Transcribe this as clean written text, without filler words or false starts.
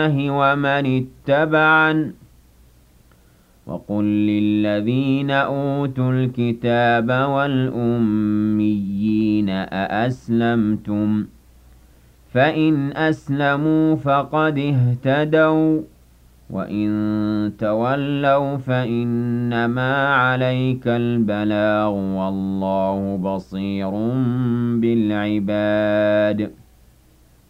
ومن اتبعن وقل للذين أوتوا الكتاب والأميين أأسلمتم فإن أسلموا فقد اهتدوا وإن تولوا فإنما عليك البلاغ والله بصير بالعباد